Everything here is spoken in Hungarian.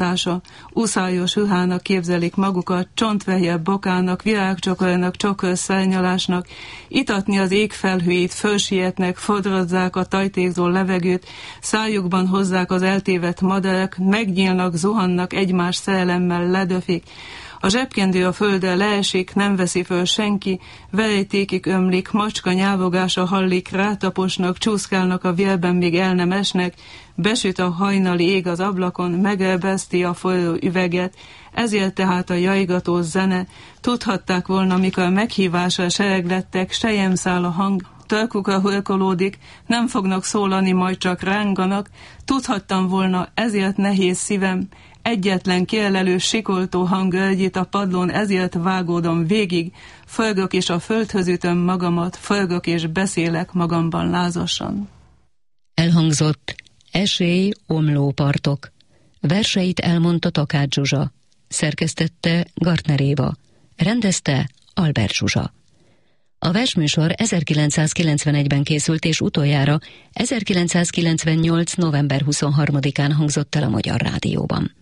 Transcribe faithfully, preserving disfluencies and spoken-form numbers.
uszályos hühának képzelik magukat, csontveje bokának, virágcsokornak, csokor szárnyalásnak, itatni az égfelhőit, fölsietnek, fodrozzák a tajtékzó levegőt, szájukban hozzák az eltévedt madarak, megnyílnak, zuhannak, egymás szerelemmel ledöfik. A zsebkendő a földre leesik, nem veszi föl senki, verejtékig ömlik, macska nyávogása hallik, rátaposnak, csúszkálnak a vérben, még el nem esnek, besüt a hajnali ég az ablakon, megelbeszti a forró üveget, ezért tehát a jajgató zene. Tudhatták volna, mikor meghívásra sereglettek, sejem száll a hang, torkukra horkolódik, nem fognak szólani, majd csak ránganak. Tudhattam volna, ezért nehéz szívem, egyetlen kielelő sikoltó hang örgyít a padlón, ezért vágódom végig, forgok és a földhöz ütöm magamat, forgok és beszélek magamban lázasan. Elhangzott Esély, omlópartok. Verseit elmondta Takács Zsuzsa. Szerkesztette Gartner Éva. Rendezte Albert Zsuzsa. A versműsor ezerkilencszázkilencvenegyben készült, és utoljára ezerkilencszázkilencvennyolc. november huszonharmadikán hangzott el a Magyar Rádióban.